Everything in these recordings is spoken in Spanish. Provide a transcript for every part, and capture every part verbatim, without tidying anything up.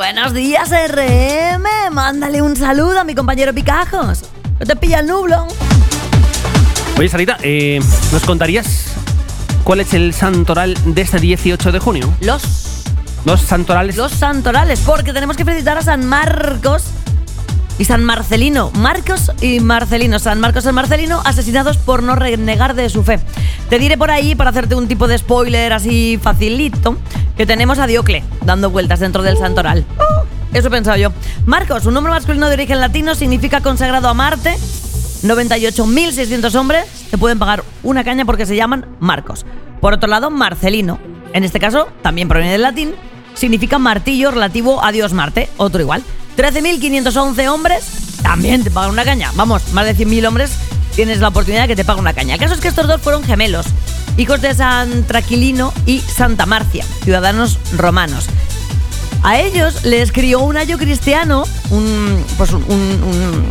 Buenos días, R M. Mándale un saludo a mi compañero Picajos. No te pilla el nublo. Oye, Sarita, eh, ¿nos contarías cuál es el santoral de este dieciocho de junio? Los... Los santorales. Los santorales, porque tenemos que felicitar a San Marcos y San Marcelino. Marcos y Marcelino. San Marcos y San Marcelino asesinados por no renegar de su fe. Te diré por ahí, para hacerte un tipo de spoiler así facilito, que tenemos a Diocle dando vueltas dentro del santoral. Eso he pensado yo. Marcos, un nombre masculino de origen latino, significa consagrado a Marte. noventa y ocho mil seiscientos hombres te pueden pagar una caña porque se llaman Marcos. Por otro lado, Marcelino, en este caso también proviene del latín, significa martillo relativo a Dios Marte, otro igual. trece mil quinientos once hombres también te pagan una caña. Vamos, más de cien mil hombres tienes la oportunidad de que te paguen una caña. El caso es que estos dos fueron gemelos, hijos de San Traquilino y Santa Marcia, ciudadanos romanos. A ellos les crió un ayo cristiano, un... pues un... un, un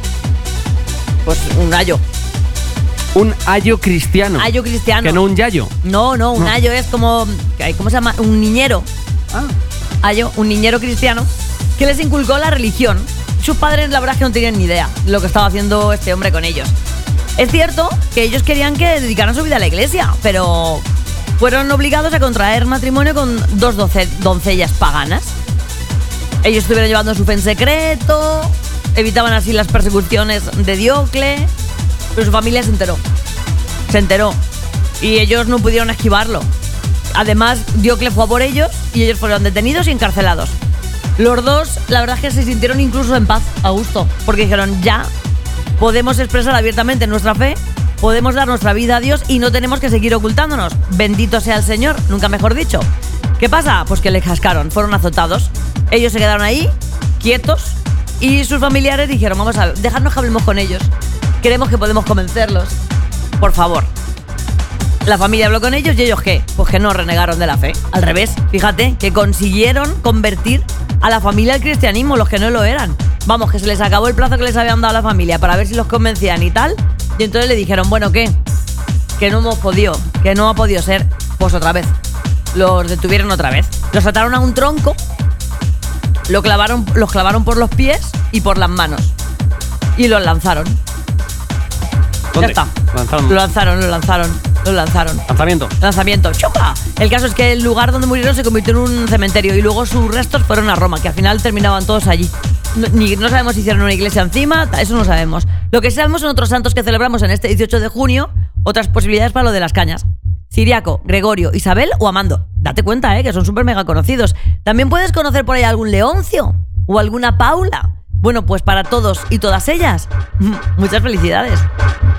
pues un ayo. Un ayo cristiano. Ayo cristiano. Que no un yayo. No, no, un no. ayo es como... ¿Cómo se llama? Un niñero. Ah. Ayo, un niñero cristiano que les inculcó la religión. Sus padres, la verdad, es que no tenían ni idea de lo que estaba haciendo este hombre con ellos. Es cierto que ellos querían que dedicaran su vida a la iglesia, pero fueron obligados a contraer matrimonio con dos doce- doncellas paganas. Ellos estuvieron llevando su fe en secreto, evitaban así las persecuciones de Diocle, pero su familia se enteró. Se enteró. Y ellos no pudieron esquivarlo. Además, Diocle fue a por ellos y ellos fueron detenidos y encarcelados. Los dos, la verdad es que se sintieron incluso en paz, a gusto, porque dijeron, ya podemos expresar abiertamente nuestra fe, podemos dar nuestra vida a Dios y no tenemos que seguir ocultándonos. Bendito sea el Señor, nunca mejor dicho. ¿Qué pasa? Pues que les cascaron, fueron azotados. Ellos se quedaron ahí, quietos, y sus familiares dijeron, vamos a ver, dejadnos que hablemos con ellos. Queremos que podemos convencerlos. Por favor. La familia habló con ellos y ellos, ¿qué? Pues que no renegaron de la fe. Al revés, fíjate, que consiguieron convertir a la familia al cristianismo, los que no lo eran. Vamos, que se les acabó el plazo que les habían dado a la familia para ver si los convencían y tal. Y entonces le dijeron, bueno, ¿qué? Que no hemos podido, que no ha podido ser. Pues otra vez. Los detuvieron otra vez. Los ataron a un tronco, lo clavaron, los clavaron por los pies y por las manos. Y los lanzaron. ¿Dónde? Ya está. Lanzaron. Lo lanzaron, lo lanzaron. Lo lanzaron. Lanzamiento. Lanzamiento. ¡Chupa! El caso es que el lugar donde murieron se convirtió en un cementerio y luego sus restos fueron a Roma, que al final terminaban todos allí. No, ni, no sabemos si hicieron una iglesia encima, eso no sabemos. Lo que sabemos son otros santos que celebramos en este dieciocho de junio, otras posibilidades para lo de las cañas. Ciriaco, Gregorio, Isabel o Amando. Date cuenta, eh, que son súper mega conocidos. También puedes conocer por ahí algún Leoncio o alguna Paula. Bueno, pues para todos y todas ellas, muchas felicidades.